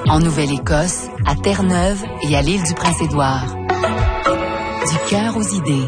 En Nouvelle-Écosse, à Terre-Neuve et à l'île du Prince-Édouard. Du cœur aux idées.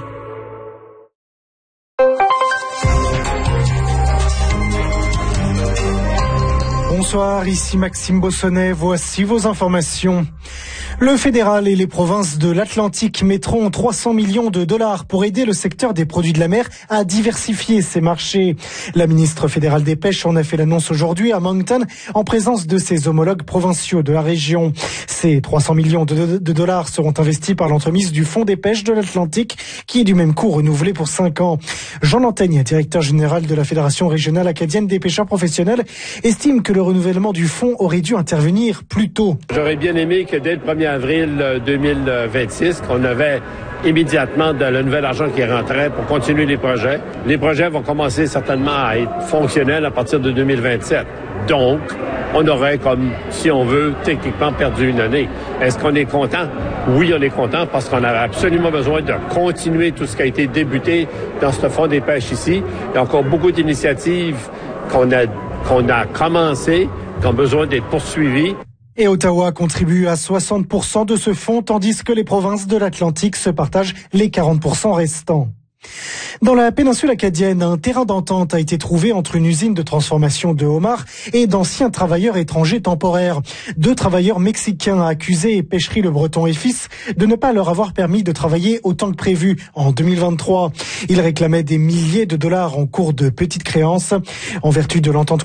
Bonsoir, ici Maxime Bossonnet, voici vos informations. Le fédéral et les provinces de l'Atlantique mettront 300 millions de dollars pour aider le secteur des produits de la mer à diversifier ses marchés. La ministre fédérale des Pêches en a fait l'annonce aujourd'hui à Moncton en présence de ses homologues provinciaux de la région. Ces 300 millions de dollars seront investis par l'entremise du Fonds des pêches de l'Atlantique qui est du même coup renouvelé pour 5 ans. Jean Lantaigne, directeur général de la Fédération régionale acadienne des pêcheurs professionnels, estime que le renouvellement du fonds aurait dû intervenir plus tôt. J'aurais bien aimé que dès le 1er avril 2026, qu'on avait immédiatement le nouvel argent qui rentrait pour continuer les projets. Les projets vont commencer certainement à être fonctionnels à partir de 2027. Donc, on aurait, comme, si on veut, techniquement perdu une année. Est-ce qu'on est content? Oui, on est content parce qu'on avait absolument besoin de continuer tout ce qui a été débuté dans ce fonds des pêches ici. Il y a encore beaucoup d'initiatives qu'on a commencées, qui ont besoin d'être poursuivies. Et Ottawa contribue à 60% de ce fonds, tandis que les provinces de l'Atlantique se partagent les 40% restants. Dans la péninsule acadienne, un terrain d'entente a été trouvé entre une usine de transformation de homards et d'anciens travailleurs étrangers temporaires. 2 travailleurs mexicains accusés, Pêcherie Le Breton et Fils, de ne pas leur avoir permis de travailler autant que prévu en 2023. Ils réclamaient des milliers de dollars en cours de petites créances. En vertu de l'entente